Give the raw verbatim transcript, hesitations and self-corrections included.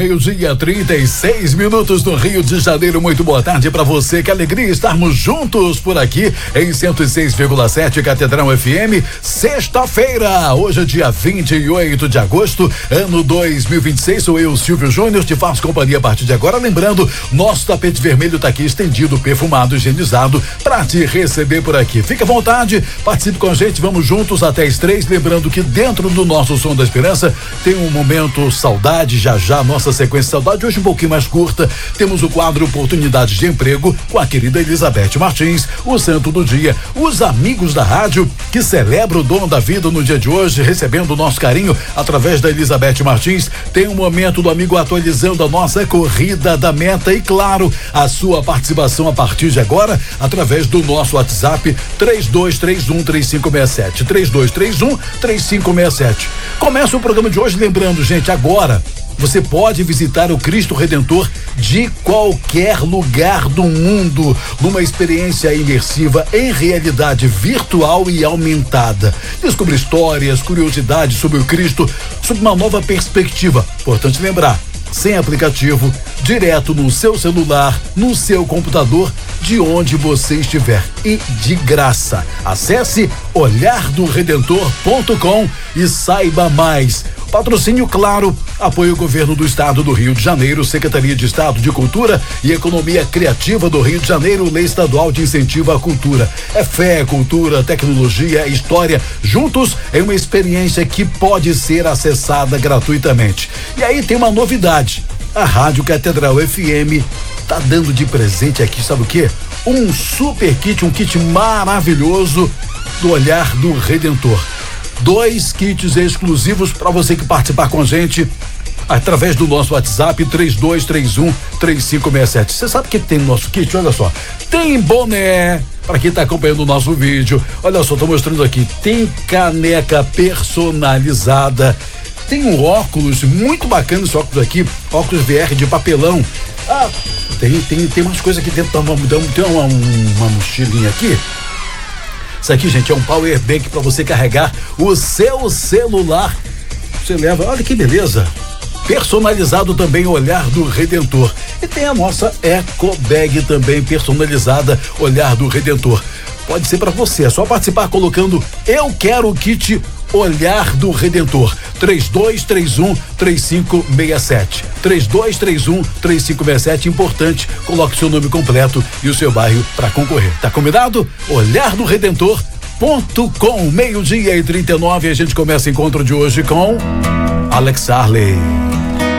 meio-dia, trinta e seis minutos no Rio de Janeiro. Muito boa tarde para você. Que alegria estarmos juntos por aqui em cento e seis vírgula sete Catedral F M. Sexta-feira, hoje é dia vinte e oito de agosto, ano dois mil e vinte e seis. Sou eu, Silvio Júnior, te faço companhia a partir de agora. Lembrando, nosso tapete vermelho tá aqui estendido, perfumado, higienizado para te receber por aqui. Fica à vontade, participe com a gente, vamos juntos até as três. Lembrando que dentro do nosso Som da Esperança tem um momento saudade, já já nossa sequência saudade, hoje um pouquinho mais curta. Temos o quadro Oportunidades de Emprego com a querida Elizabeth Martins, o santo do dia, os amigos da rádio que celebra o dono da vida no dia de hoje, recebendo o nosso carinho através da Elizabeth Martins. Tem um momento do amigo atualizando a nossa corrida da meta e, claro, a sua participação a partir de agora através do nosso WhatsApp três dois três um, três cinco seis sete, três dois três um, três cinco seis sete. Começa o programa de hoje lembrando, gente, agora você pode visitar o Cristo Redentor de qualquer lugar do mundo, numa experiência imersiva em realidade virtual e aumentada. Descubra histórias, curiosidades sobre o Cristo, sob uma nova perspectiva. Importante lembrar, sem aplicativo, direto no seu celular, no seu computador, de onde você estiver e de graça. Acesse olhar do redentor ponto com e saiba mais. Patrocínio, claro, apoio o Governo do Estado do Rio de Janeiro, Secretaria de Estado de Cultura e Economia Criativa do Rio de Janeiro, Lei Estadual de Incentivo à Cultura. É fé, cultura, tecnologia, história, juntos em uma experiência que pode ser acessada gratuitamente. E aí tem uma novidade, a Rádio Catedral F M tá dando de presente aqui, sabe o quê? Um super kit, um kit maravilhoso do Olhar do Redentor. Dois kits exclusivos para você que participar com a gente através do nosso WhatsApp três dois três um, três cinco seis sete. Você sabe o que tem no nosso kit? Olha só, tem boné para quem tá acompanhando o nosso vídeo. Olha só, tô mostrando aqui, tem caneca personalizada, tem um óculos muito bacana, esse óculos aqui, óculos V R de papelão. Ah, tem tem tem umas coisas aqui dentro, vamos dar tem uma, uma mochilinha aqui. Isso aqui, gente, é um power bank para você carregar o seu celular. Você leva, olha que beleza. Personalizado também, Olhar do Redentor. E tem a nossa eco bag também personalizada, Olhar do Redentor. Pode ser para você, é só participar colocando eu quero o kit Olhar do Redentor. três dois três um, três cinco seis sete. três dois três um, três cinco seis sete. Importante, coloque seu nome completo e o seu bairro para concorrer. Tá combinado? Olhar do Redentor ponto com. Meio-dia e trinta e nove. A gente começa o encontro de hoje com Alex Arley.